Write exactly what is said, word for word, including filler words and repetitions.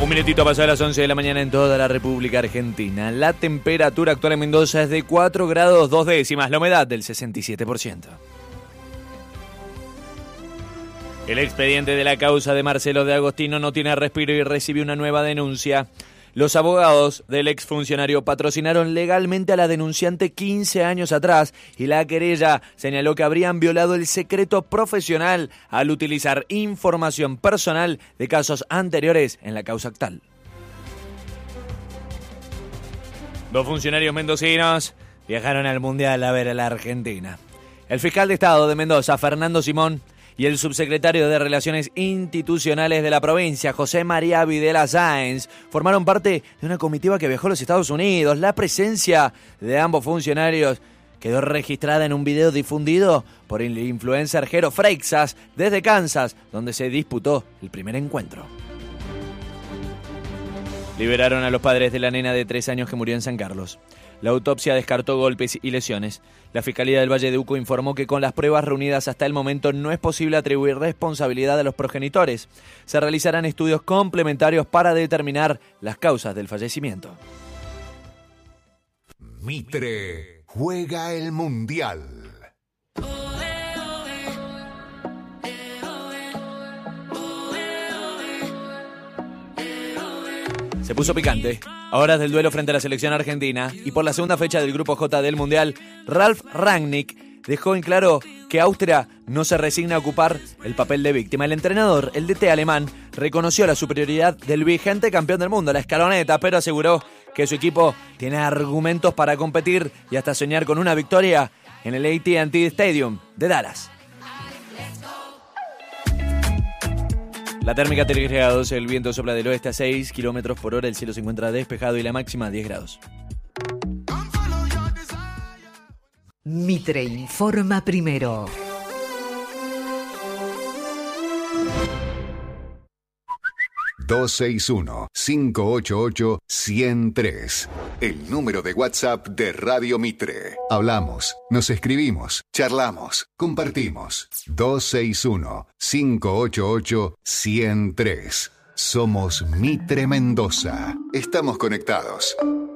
Un minutito a pasar a las once de la mañana en toda la República Argentina. La temperatura actual en Mendoza es de cuatro grados dos décimas, la humedad del sesenta y siete por ciento. El expediente de la causa de Marcelo de Agostino no tiene respiro y recibe una nueva denuncia. Los abogados del exfuncionario patrocinaron legalmente a la denunciante quince años atrás y la querella señaló que habrían violado el secreto profesional al utilizar información personal de casos anteriores en la causa actual. Dos funcionarios mendocinos viajaron al Mundial a ver a la Argentina. El fiscal de Estado de Mendoza, Fernando Simón, y el subsecretario de Relaciones Institucionales de la provincia, José María Videla Sáenz, formaron parte de una comitiva que viajó a los Estados Unidos. La presencia de ambos funcionarios quedó registrada en un video difundido por el influencer Jero Freixas desde Kansas, donde se disputó el primer encuentro. Liberaron a los padres de la nena de tres años que murió en San Carlos. La autopsia descartó golpes y lesiones. La Fiscalía del Valle de Uco informó que con las pruebas reunidas hasta el momento no es posible atribuir responsabilidad a los progenitores. Se realizarán estudios complementarios para determinar las causas del fallecimiento. Mitre juega el Mundial. Se puso picante. Ahora del duelo frente a la selección argentina y por la segunda fecha del Grupo J del Mundial, Ralf Rangnick dejó en claro que Austria no se resigna a ocupar el papel de víctima. El entrenador, el D T alemán, reconoció la superioridad del vigente campeón del mundo, la escaloneta, pero aseguró que su equipo tiene argumentos para competir y hasta soñar con una victoria en el A T and T Stadium de Dallas. La térmica tres grados, el viento sopla del oeste a seis kilómetros por hora, el cielo se encuentra despejado y la máxima diez grados. Mitre informa primero. dos seis uno, cinco ocho ocho, uno cero tres. El número de WhatsApp de Radio Mitre. Hablamos, nos escribimos, charlamos, compartimos. dos seis uno, cinco ocho ocho, uno cero tres. Somos Mitre Mendoza. Estamos conectados.